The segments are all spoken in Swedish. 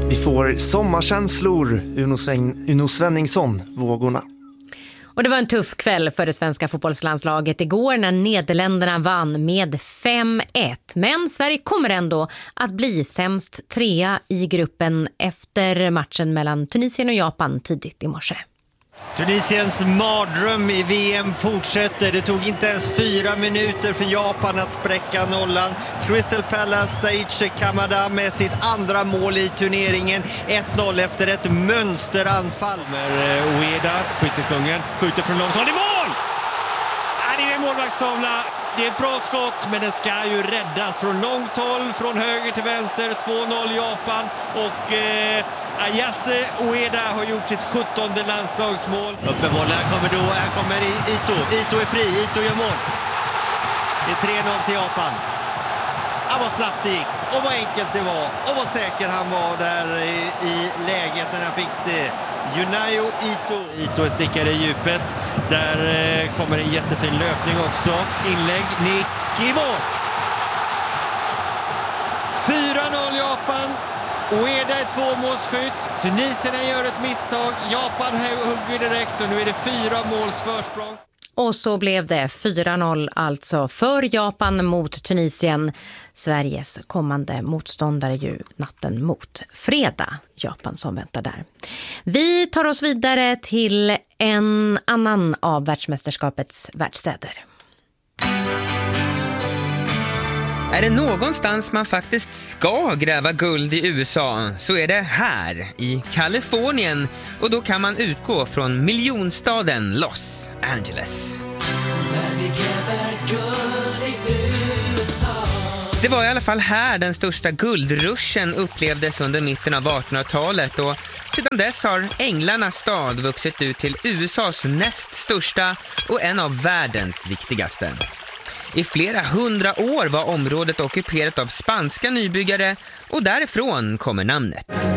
Vi får sommarkänslor, Uno Svenningsson, vågorna. Och det var en tuff kväll för det svenska fotbollslandslaget igår när Nederländerna vann med 5-1. Men Sverige kommer ändå att bli sämst 3 i gruppen efter matchen mellan Tunisien och Japan tidigt i morse. Tunisiens mardröm i VM fortsätter. Det tog inte ens 4 minuter för Japan att spräcka nollan. Crystal Palace Daichi Kamada med sitt andra mål i turneringen. 1-0 efter ett mönsteranfall. Ueda, skyttekungen, skjuter från långt håll i mål! Det är en målvaktstavla. Det är ett bra skott, men den ska ju räddas från långt håll, från höger till vänster. 2-0 Japan och Ayase Ueda har gjort sitt 17:e landslagsmål. Uppehåll, här kommer Ito. Ito är fri, Ito gör mål. Det är 3-0 till Japan. Vad snabbt det gick och vad enkelt det var och vad säker han var där i läget när han fick det. Junayo Ito är stickare i djupet. Där kommer en jättefin löpning också. Inlägg, nick i mål. 4-0 Japan. Ueda är 2-målsskytt. Tunisierna gör ett misstag. Japan hugger direkt och nu är det 4 måls försprång. Och så blev det 4-0 alltså för Japan mot Tunisien. Sveriges kommande motståndare ju natten mot fredag. Japan som väntar där. Vi tar oss vidare till en annan av världsmästerskapets världsstäder. Är det någonstans man faktiskt ska gräva guld i USA så är det här, i Kalifornien. Och då kan man utgå från miljonstaden Los Angeles. Det var i alla fall här den största guldruschen upplevdes under mitten av 1800-talet och sedan dess har Änglarnas stad vuxit ut till USAs näst största och en av världens viktigaste. I flera 100 år var området ockuperat av spanska nybyggare och därifrån kommer namnet.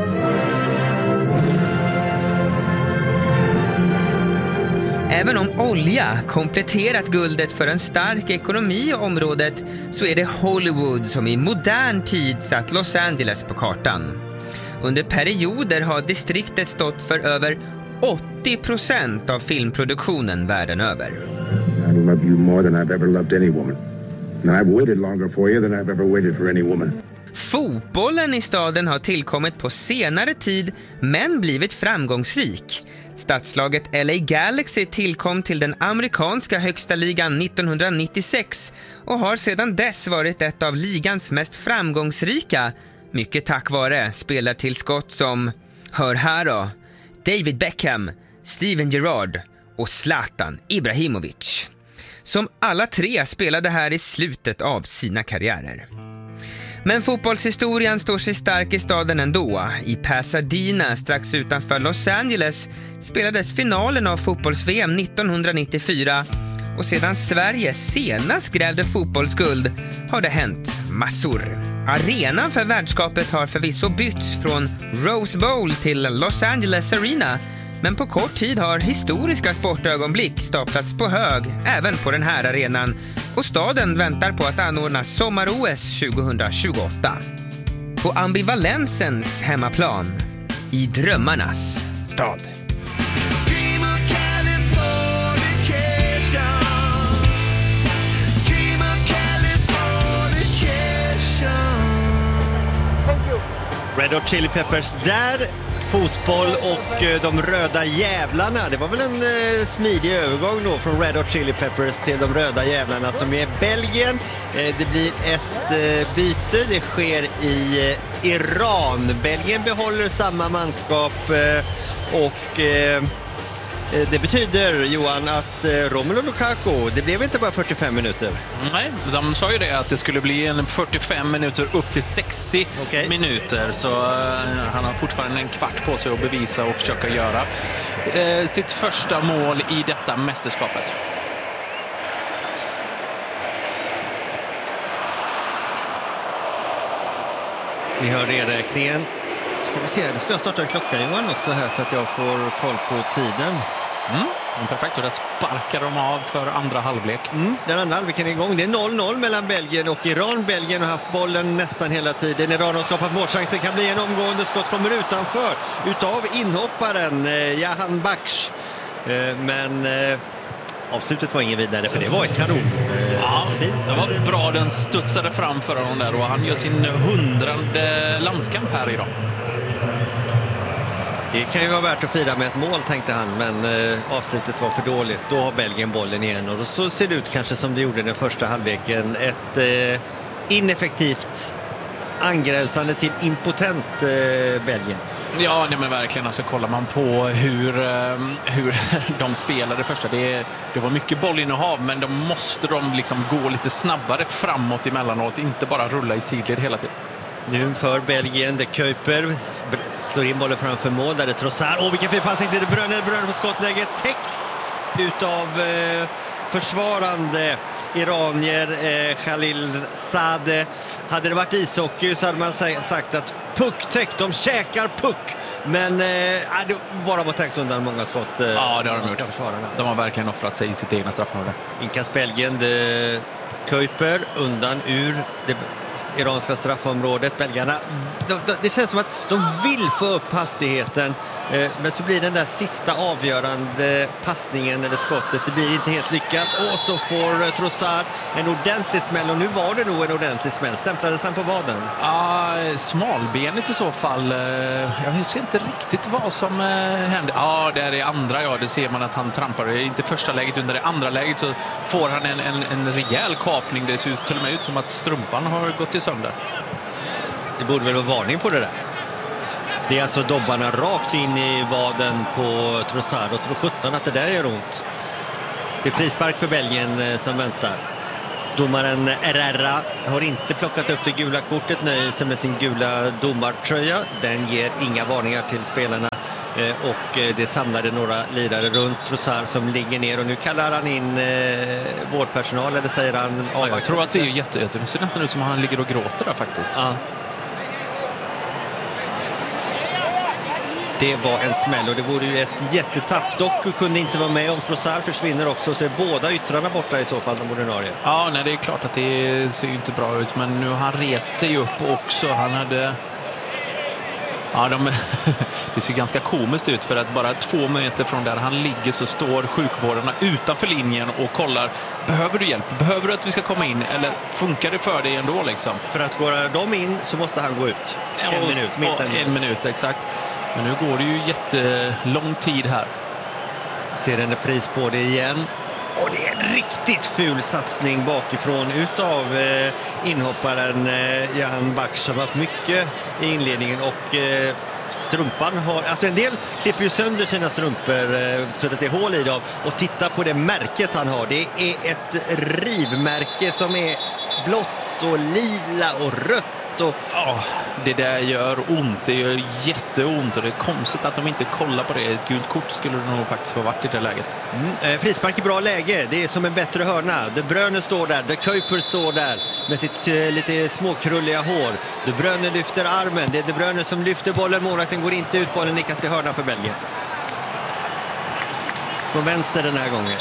Även om olja kompletterat guldet för en stark ekonomi i området så är det Hollywood som i modern tid satt Los Angeles på kartan. Under perioder har distriktet stått för över 80% av filmproduktionen världen över. I love you more than I've ever loved any woman. And I've waited longer for you than I've ever waited for any woman. Fotbollen i staden har tillkommit på senare tid men blivit framgångsrik. Stadslaget LA Galaxy tillkom till den amerikanska högsta ligan 1996 och har sedan dess varit ett av ligans mest framgångsrika, mycket tack vare spelartillskott som, hör här då, David Beckham, Steven Gerrard och Zlatan Ibrahimovic, som alla 3 spelade här i slutet av sina karriärer. Men fotbollshistorien står sig stark i staden ändå. I Pasadena, strax utanför Los Angeles, spelades finalen av fotbolls-VM 1994 och sedan Sverige senast grävde fotbollsguld har det hänt massor. Arenan för värdskapet har förvisso bytts från Rose Bowl till Los Angeles Arena, men på kort tid har historiska sportögonblick staplats på hög även på den här arenan och staden väntar på att anordna sommar-OS 2028. På ambivalensens hemmaplan, i drömmarnas stad. Red Hot Chili Peppers där. Fotboll och de röda jävlarna. Det var väl en smidig övergång då från Red Hot Chili Peppers till de röda jävlarna som är Belgien. Det blir ett byte. Det sker i Iran. Belgien behåller samma manskap och det betyder, Johan, att Romelu Lukaku, det blev inte bara 45 minuter. Nej, de sa ju det att det skulle bli en 45 minuter upp till 60 minuter. Så han har fortfarande en kvart på sig att bevisa och försöka göra sitt första mål i detta mästerskapet. Ni hör nedräkningen. Ska vi se, det ska jag starta klockan Johan också här så att jag får koll på tiden. Perfekt, och där sparkar de av för andra halvlek. Den andra halvleken är igång. Det är 0-0 mellan Belgien och Iran. Belgien har haft bollen nästan hela tiden. Iran har skapat målchanser. Det kan bli en omgående skott. Kommer utanför utav inhopparen Jahan Baksh. Men avslutet var ingen vidare, för det var ett kanon. Det var bra, den studsade fram för honom där och han gör sin 100:e landskamp här idag. Det kan ju vara värt att fira med ett mål, tänkte han, men avslutet var för dåligt. Då har Belgien bollen igen och så ser det ut kanske som det gjorde den första halvleken. Ett ineffektivt, angränsande till impotent Belgien. Ja, nej, men verkligen. Alltså, kollar man på hur de spelade första, det var mycket bollinnehav, men de måste liksom gå lite snabbare framåt emellanåt, inte bara rulla i sidled hela tiden. Nu för Belgien, De Kuyper slår in bollen framför mål, där det Trossard. Vilken fin passning till De Bruyne på skottläget. Täcks utav försvarande iranier, Khalil Sadeh. Hade det varit ishockey så hade man sagt att puck-täck, de käkar puck. Men det var de har täckt undan många skott. Ja, det har de gjort. De har verkligen offrat sig i sitt egna straffområde. Inkast Belgien, De Kuyper undan ur det iranska straffområdet. Belgarna, det känns som att de vill få upp hastigheten, men så blir den där sista avgörande passningen eller skottet, det blir inte helt lyckat, och så får Trossard en ordentlig smäll, och nu var det nog en ordentlig smäll. Stämplades han på vaden? Smalbenet i så fall. Jag vet inte riktigt vad som hände. Det är det andra, det ser man att han trampar. Inte första läget, under det andra läget så får han en rejäl kapning. Det ser ut till och med ut som att strumpan har gått i sönder. Det borde väl vara varning på det där. Det är alltså dobbarna rakt in i vaden på Trossard, och tror 17 att det där gör ont. Det är frispark för Belgien som väntar. Domaren Herrera har inte plockat upp det gula kortet, nöjer sig med sin gula domartröja. Den ger inga varningar till spelarna, och det samlade några lirare runt Trossard som ligger ner, och nu kallar han in vårdpersonal, eller säger han? Jag tror att det är jätte. Det ser nästan ut som att han ligger och gråter där faktiskt. Ja. Det var en smäll, och det vore ju ett jättetapp. Dock kunde inte vara med om Trossard försvinner också, så är båda yttrarna borta i så fall, de ordinarie. Ja, nej, det är klart att det ser ju inte bra ut, men nu har han rest sig upp också. Han hade... det ser ganska komiskt ut, för att bara 2 meter från där han ligger så står sjukvårdarna utanför linjen och kollar. Behöver du hjälp? Behöver du att vi ska komma in? Eller funkar det för dig ändå liksom? För att gå de in så måste han gå ut. En minut, exakt. Men nu går det ju jättelång tid här. Ser en pris på det igen. Och det är en riktigt ful satsning bakifrån utav inhopparen Jahan Baksh, som har haft mycket i inledningen, och strumpan har... Alltså en del klipper ju sönder sina strumpor så att det är hål i dem, och titta på det märket han har. Det är ett rivmärke som är blått och lila och rött. Det där gör ont, det gör jätteont, och det är konstigt att de inte kollar på det. Ett gult kort skulle det nog faktiskt få varit i det läget. Frispark i bra läge, det är som en bättre hörna. De Bruyne står där, De Kuyper står där med sitt lite småkrulliga hår. De Bruyne lyfter armen, det är De Bruyne som lyfter bollen, målvakten går inte ut, bollen nickas till hörna för Belgien. Från vänster den här gången.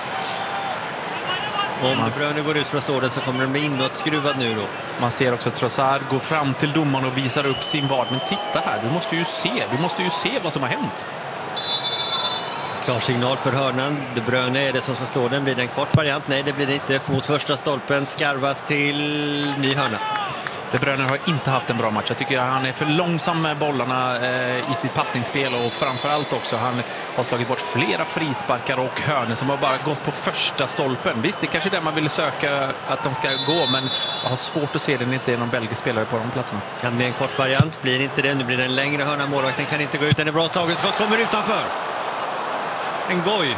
Om De Bruyne går ut från stålen så kommer den bli inåtskruvad nu då. Man ser också att Trossard går fram till domaren och visar upp sin vad. Men titta här, du måste ju se vad som har hänt. Klar signal för hörnan. De Bruyne är det som ska slå den. Blir det en kort variant? Nej, det blir det inte. Mot första stolpen, skarvas till ny hörna. De Bruyne har inte haft en bra match. Jag tycker att han är för långsam med bollarna i sitt passningsspel, och framförallt också han har slagit bort flera frisparkar och hörnor som har bara gått på första stolpen. Visst, det är kanske där man vill söka att de ska gå, men jag har svårt att se det när det inte är någon belgisk spelare på de platserna. Kan bli en kort variant, blir inte det. Nu blir det en längre hörna. Målvakten kan inte gå ut. Den är bra slagen. Skott kommer utanför. En goj.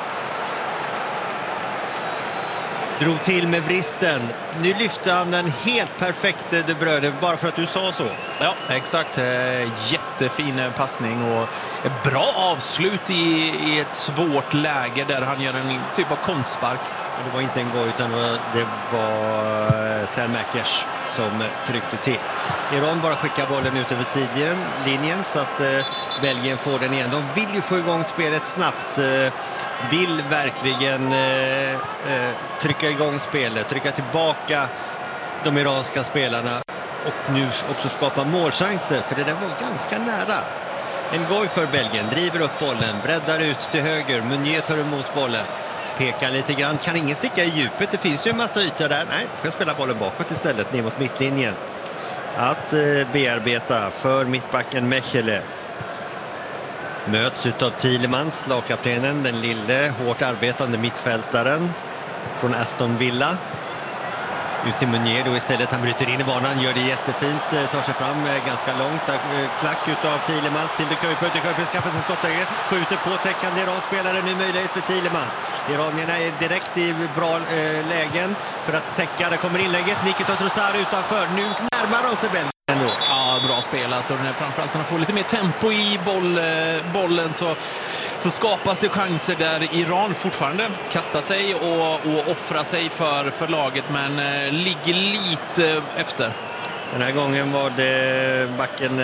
Drog till med vristen. Nu lyfte han den helt perfekt, De Bruyne, bara för att du sa så. Ja, exakt. Jättefin passning och ett bra avslut i ett svårt läge där han gör en typ av kontspark. Det var inte en goj, utan det var Selmakers som tryckte till. Iran bara skickar bollen ut över sidlinjen så att Belgien får den igen. De vill ju få igång spelet snabbt. Vill verkligen trycka igång spelet, trycka tillbaka de iranska spelarna och nu också skapa målchanser, för det där var ganska nära. En goj för Belgien, driver upp bollen, breddar ut till höger, Meunier tar emot bollen, pekar lite grann, kan ingen sticka i djupet, det finns ju en massa ytor där. Nej, får jag spela bollen bakåt istället, ner mot mittlinjen. Att bearbeta för mittbacken Mechele. Möts av Thielemans, lagkaptenen, den lille, hårt arbetande mittfältaren från Aston Villa. Ut till Meunier då istället, han bryter in i banan, gör det jättefint, tar sig fram ganska långt, klack utav Thielemans till Köper skaffar sig skottläge, skjuter på täckande Iran-spelare, nu möjlighet för Thielemans. Iranierna är direkt i bra lägen för att täcka, där kommer inlägget, Nikita Trossard utanför, nu närmar de sig Belgien. Ja, bra spelat, och framförallt när man får lite mer tempo i bollen så skapas det chanser där Iran fortfarande kastar sig och offrar sig för laget, men ligger lite efter. Den här gången var det backen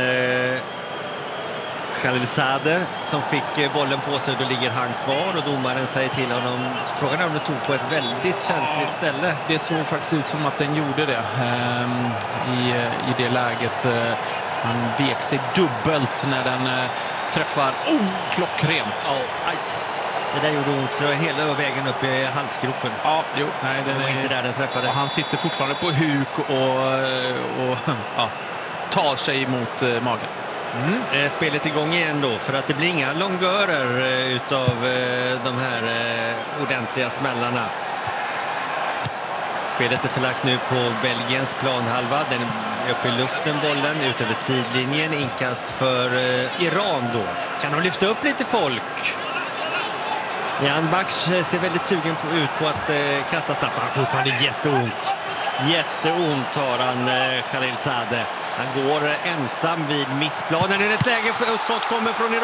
Khalilzadeh som fick bollen på sig, och då ligger han kvar och domaren säger till honom, frågan är om det tog på ett väldigt känsligt ställe. Det såg faktiskt ut som att den gjorde det i det läget. Han vek sig dubbelt när den träffar klockrent. Det där gjorde ont hela vägen upp i halsgropen. Ja, jo, nej, den var inte där den träffade. Och han sitter fortfarande på huk och tar sig mot magen. Spelet igång igen då, för att det blir inga långörer utav de här ordentliga smällarna. Spelet är förlagt nu på Belgiens planhalva. Den är uppe i luften, bollen ut över sidlinjen, inkast för Iran då. Kan de lyfta upp lite folk? Jan Baksh ser väldigt sugen ut på att kasta snabbt. Han har fortfarande jätteont. Jätteont har han, Khalilzadeh. Han går ensam vid mittplanen. Det är ett läge för skott kommer från Iran.